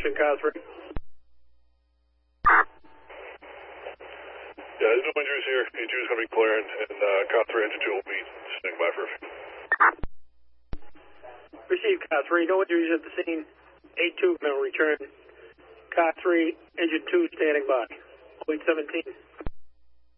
Engine car 3. Yeah, there's no injuries here. E2 is going to be clearing, and car 3 engine 2 will be standing by for a few. Receive car 3, no injuries at the scene. A2 now return. Car 3, engine 2 standing by. 0817.